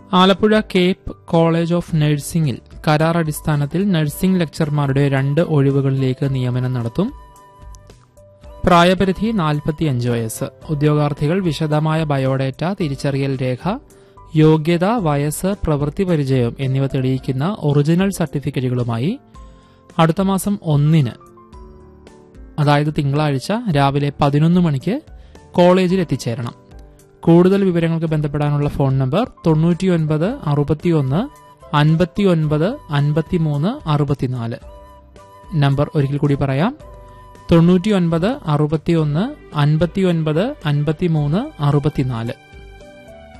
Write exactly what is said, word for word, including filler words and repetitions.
Alappuzha Cape college of നഴ്സിംഗിൽ കരാർ അടിസ്ഥാനത്തിൽ nursing ലെക്ചർമാരുടെ രണ്ട് ഒഴിവുകളിലേക്ക് നിയമനം നടത്തും. പ്രായപരിധി നാൽപ്പത്തിയഞ്ച് വയസ്സ്. ഉദ്യോഗാർത്ഥികൾ വിശദമായ ബയോഡേറ്റ, തിരിച്ചറിയൽ രേഖ, യോഗ്യത, വയസ്സ്, പ്രവൃത്തി പരിചയം എന്നിവ തെളിയിക്കുന്ന ഒറിജിനൽ സർട്ടിഫിക്കറ്റുകളുമായി അടുത്ത മാസം ഒന്നിന്, അതായത് തിങ്കളാഴ്ച രാവിലെ പതിനൊന്ന് മണിക്ക് കോളേജിൽ എത്തിച്ചേരണം. കൂടുതൽ വിവരങ്ങൾക്ക് ബന്ധപ്പെടാനുള്ള ഫോൺ നമ്പർ തൊണ്ണൂറ്റിയൊൻപത് അറുപത്തിയൊന്ന് അൻപത്തിയൊൻപത് അൻപത്തിമൂന്ന് അറുപത്തിനാല്. നമ്പർ ഒരിക്കൽ കൂടി പറയാം, തൊണ്ണൂറ്റിയൊൻപത് അറുപത്തിയൊന്ന് അൻപത്തിയൊൻപത് അൻപത്തിമൂന്ന് അറുപത്തിനാല്.